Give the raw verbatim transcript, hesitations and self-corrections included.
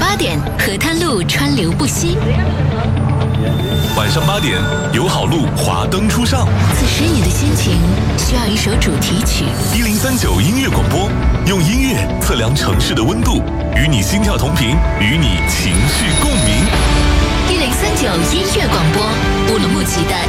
八点，河滩路川流不息； 晚上八点，友好路华灯初上。 此时你的心情需要一首主题曲。 一零三九音乐广播，用音乐测量城市的温度，与你心跳同频，与你情绪共鸣。 一零三九音乐广播，乌鲁木齐的